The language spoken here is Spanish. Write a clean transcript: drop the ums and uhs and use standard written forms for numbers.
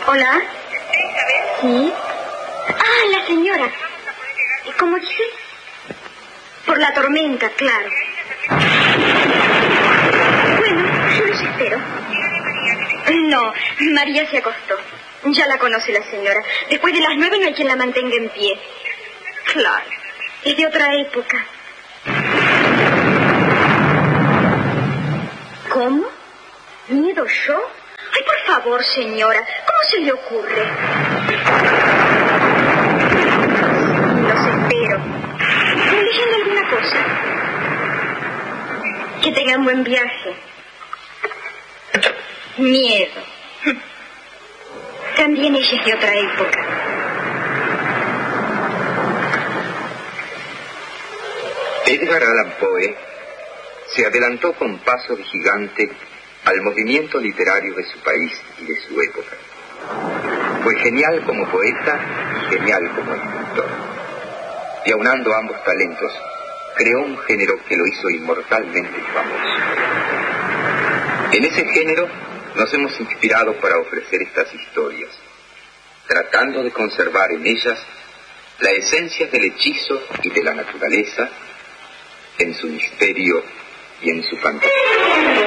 Hola. Sí. Ah, la señora. ¿Cómo dice? Por la tormenta, claro. Bueno, yo los espero. No, María se acostó. Ya la conoce la señora. Después de las 9 no hay quien la mantenga en pie. Claro, es de otra época. ¿Cómo? ¿Miedo yo? Ay, por favor, señora, ¿cómo se le ocurre? Los espero. ¿Están leyendo alguna cosa? Que tengan buen viaje. Miedo. También ella es de otra época. Edgar Allan Poe se adelantó con paso de gigante al movimiento literario de su país y de su época. Fue genial como poeta y genial como escritor. Y aunando ambos talentos, creó un género que lo hizo inmortalmente famoso. En ese género nos hemos inspirado para ofrecer estas historias, tratando de conservar en ellas la esencia del hechizo y de la naturaleza, en su misterio y en su fantasía.